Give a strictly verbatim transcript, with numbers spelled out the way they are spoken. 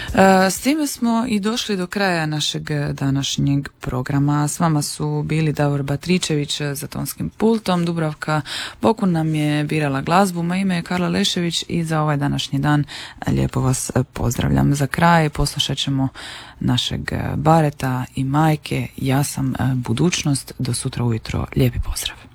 S time smo i došli do kraja našeg današnjeg programa. S vama su bili Davor Batričević za tonskim pultom, Dubravka Bokun nam je birala glazbu, moje ime je Karla Lešević i za ovaj današnji dan lijepo vas pozdravljam. Za kraj poslušat ćemo našeg Bareta i Majke, Ja sam budućnost. Do sutra ujutro, lijepi pozdrav.